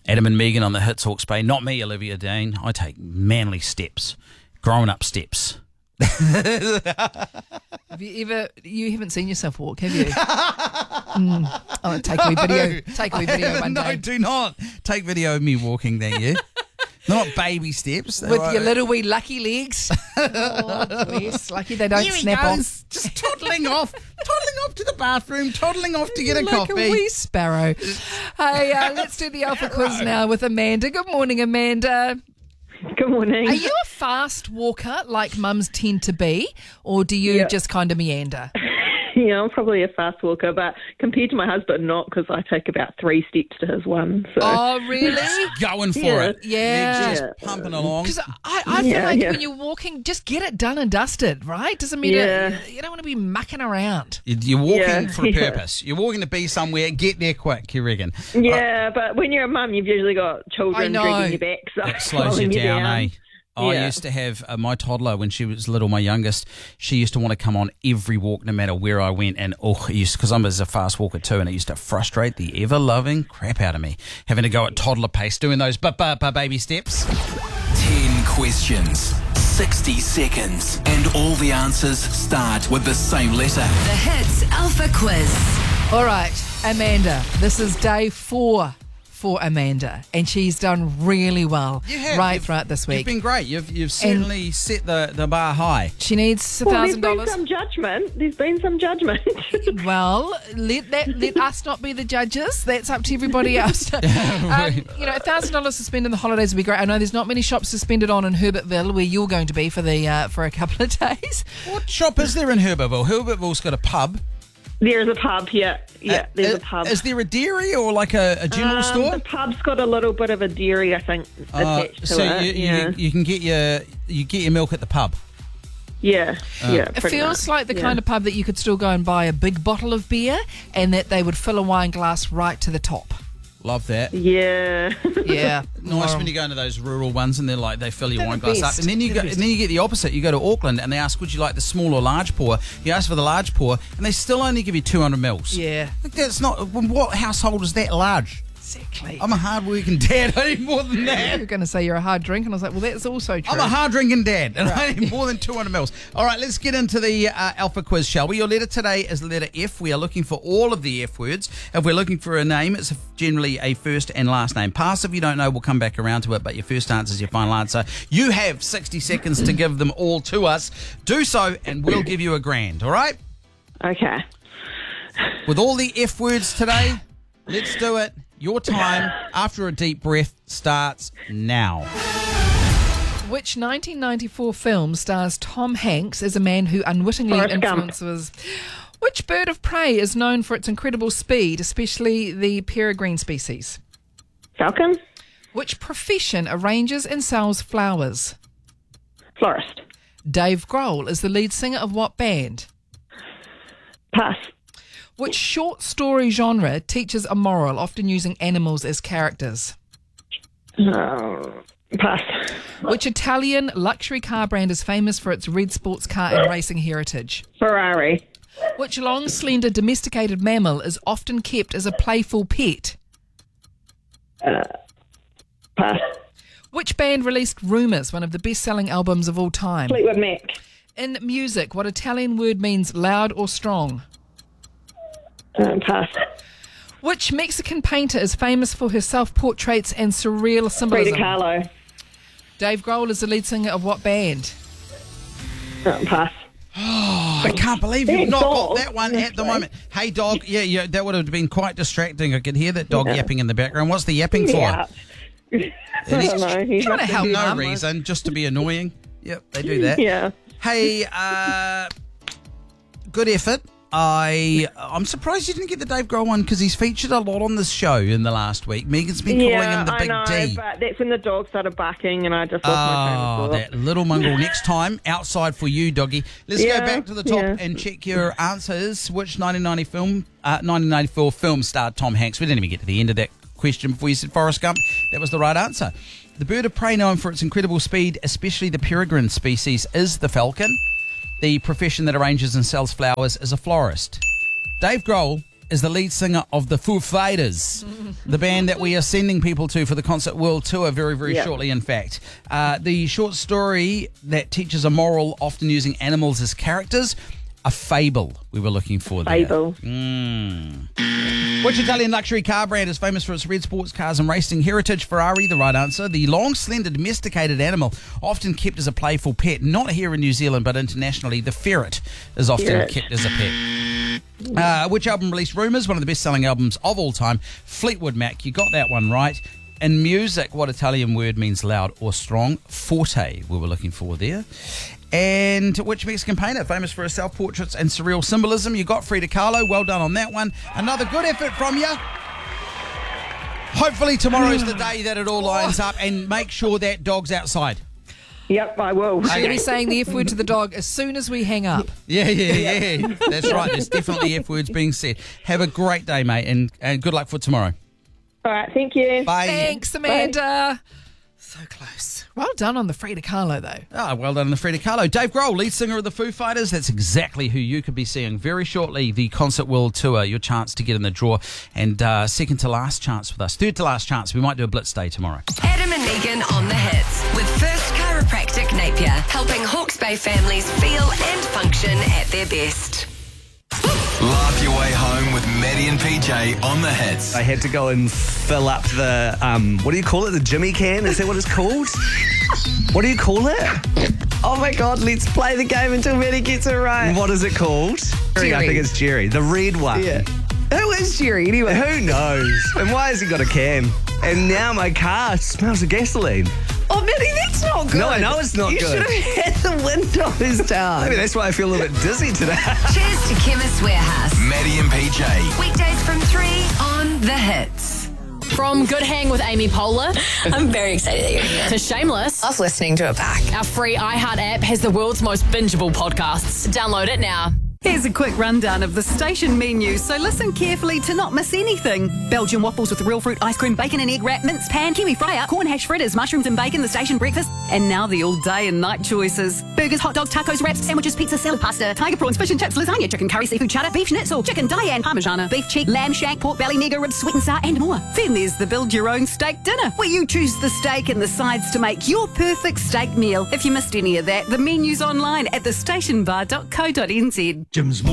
Adam and Megan on the Hits Hawke's Bay. Not me, Olivia Dean. I take manly steps, grown-up steps. Have you haven't seen yourself walk, have you? Oh, take a wee video one day. No, do not take video of me walking, thank you. Not baby steps. With your little wee lucky legs. Oh, bless. Lucky they don't snap off. Just toddling off to the bathroom, toddling off to get a like coffee. Like a wee sparrow. Hey, let's do the Alpha Quiz now with Amanda. Good morning, Amanda. Good morning. Are you a fast walker like mums tend to be, or do you just kind of meander? Yeah, I'm probably a fast walker, but compared to my husband, not, because I take about 3 steps to his 1. So. Oh, really? Going for it. Yeah. Legs just pumping along. Because I feel like when you're walking, just get it done and dusted, right? Doesn't mean you don't want to be mucking around. You're walking for a purpose. You're walking to be somewhere. Get there quick, you reckon? Yeah, but when you're a mum, you've usually got children dragging your back. So it slows you down, eh? I used to have my toddler when she was little, my youngest. She used to want to come on every walk, no matter where I went. And because I'm a fast walker too, and it used to frustrate the ever-loving crap out of me, having to go at toddler pace, doing those baby steps. 10 questions, 60 seconds, and all the answers start with the same letter. The Hits Alpha Quiz. All right, Amanda, this is day 4 for Amanda, and she's done really well throughout this week. You've been great. You've certainly set the bar high. She needs $1,000. There's been some judgment. Well, let us not be the judges. That's up to everybody else. $1,000 to spend in the holidays would be great. I know there's not many shops to spend it on in Herbertville, where you're going to be for a couple of days. What shop is there in Herbertville? Herbertville's got a pub. There is a pub, there's a pub. Is there a dairy or like a general store? The pub's got a little bit of a dairy, I think, attached to it. You can get your milk at the pub. Yeah, It feels like the kind of pub that you could still go and buy a big bottle of beer, and that they would fill a wine glass right to the top. Love that. Yeah. Yeah. Nice when you go into those rural ones and they fill your wine glass up. And then you get the opposite. You go to Auckland and they ask, would you like the small or large pour? You ask for the large pour and they still only give you 200 mils. Yeah. That's not, what household is that large? Exactly. I'm a hard-working dad. I need more than that. You're going to say you're a hard drinker, and I was like, well, that's also true. I'm a hard-drinking dad, and I need more than 200 mils. All right, let's get into the Alpha Quiz, shall we? Your letter today is the letter F. We are looking for all of the F words. If we're looking for a name, it's generally a first and last name. Pass if you don't know, we'll come back around to it, but your first answer is your final answer. You have 60 seconds to give them all to us. Do so, and we'll give you a grand, all right? Okay. With all the F words today, let's do it. Your time, after a deep breath, starts now. Which 1994 film stars Tom Hanks as a man who unwittingly influences... Which bird of prey is known for its incredible speed, especially the peregrine species? Falcon. Which profession arranges and sells flowers? Florist. Dave Grohl is the lead singer of what band? Pass. Which short story genre teaches a moral, often using animals as characters? Pass. Which Italian luxury car brand is famous for its red sports car and racing heritage? Ferrari. Which long, slender, domesticated mammal is often kept as a playful pet? Pass. Which band released Rumours, one of the best-selling albums of all time? Fleetwood Mac. In music, what Italian word means loud or strong? Pass. Which Mexican painter is famous for her self-portraits and surreal symbolism? Frida Kahlo. Dave Grohl is the lead singer of what band? Pass. Oh, I can't believe you've not got that one at the moment. Hey, dog. Yeah, that would have been quite distracting. I could hear that dog yapping in the background. What's the yapping for? Yeah. I don't know. He's trying to help no Mum. reason, just to be annoying. Yep, they do that. Yeah. Hey, good effort. I'm surprised you didn't get the Dave Grohl one because he's featured a lot on this show in the last week. Megan's been calling him the Big I know, D. but that's when the dog started barking and I just lost my train of thought. That little mongrel. Next time, outside for you, doggy. Let's go back to the top and check your answers. Which 1994 film starred Tom Hanks? We didn't even get to the end of that question before you said Forrest Gump. That was the right answer. The bird of prey known for its incredible speed, especially the peregrine species, is the falcon. The profession that arranges and sells flowers is a florist. Dave Grohl is the lead singer of the Foo Fighters, the band that we are sending people to for the Concert World Tour very, very shortly, in fact. The short story that teaches a moral, often using animals as characters, a fable we were looking for there. Fable. Which Italian luxury car brand is famous for its red sports cars and racing heritage? Ferrari, the right answer. The long, slender, domesticated animal, often kept as a playful pet, not here in New Zealand but internationally. The ferret is often kept as a pet. Which album released Rumours, one of the best-selling albums of all time? Fleetwood Mac. You got that one right. In music, what Italian word means loud or strong? Forte, we were looking for there. And which Mexican painter, famous for his self-portraits and surreal symbolism? You got Frida Kahlo. Well done on that one. Another good effort from you. Hopefully tomorrow's the day that it all lines up, and make sure that dog's outside. Yep, I will. She'll be saying the F word to the dog as soon as we hang up. Yeah. That's right. There's definitely F words being said. Have a great day, mate, and good luck for tomorrow. All right, thank you. Bye. Thanks, Amanda. So close. Well done on the Frida Kahlo, though. Well done on the Frida Kahlo. Dave Grohl, lead singer of the Foo Fighters. That's exactly who you could be seeing very shortly. The Concert World Tour, your chance to get in the draw. And second to last chance with us. Third to last chance. We might do a Blitz Day tomorrow. Adam and Megan on the hits with First Chiropractic Napier, helping Hawke's Bay families feel and function at their best. Laugh your way home with Maddie and PJ on the hits. I had to go and fill up the, what do you call it? The Jimmy can? Is that what it's called? What do you call it? Oh my God, let's play the game until Maddie gets it right. What is it called? Jerry. I think it's Jerry. The red one. Yeah. Who is Jerry anyway? Who knows? And why has he got a can? And now my car smells of gasoline. Oh, Maddie, that's not good. No, I know it's not you good. You should have had the windows down. Maybe that's why I feel a little bit dizzy today. Cheers to Chemist Warehouse. Maddie and PJ. Weekdays from 3 on the hits. From Good Hang with Amy Poehler I'm very excited that you're here. to Shameless, Love listening to it back. our free iHeart app has the world's most bingeable podcasts. Download it now. Here's a quick rundown of the station menu, so listen carefully to not miss anything. Belgian waffles with real fruit ice cream, bacon and egg wrap, mince pan, kiwi fryer, corn hash fritters, mushrooms and bacon, the station breakfast, and now the all day and night choices. Burgers, hot dogs, tacos, wraps, sandwiches, pizza, salad, pasta, tiger prawns, fish and chips, lasagna, chicken curry, seafood chowder, beef schnitzel, chicken Diane, parmigiana, beef cheek, lamb shank, pork belly, nigger ribs, sweet and sour, and more. Then there's the build your own steak dinner, where you choose the steak and the sides to make your perfect steak meal. If you missed any of that, the menu's online at thestationbar.co.nz. Jim's Morning